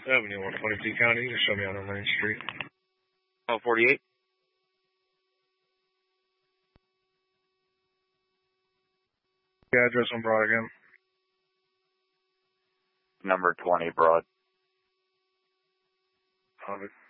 Avenue, 122 County. You can show me on Main Street. 48. The address on Broad again. Number 20 Broad. Love it.